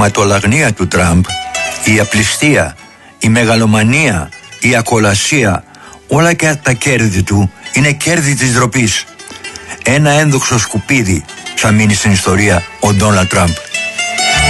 αιματολαγνία του Τραμπ, η απληστία, η μεγαλομανία, η ακολασία, όλα και τα κέρδη του είναι κέρδη της ντροπής. Ένα ένδοξο σκουπίδι θα μείνει στην ιστορία ο Ντόναλντ Τραμπ.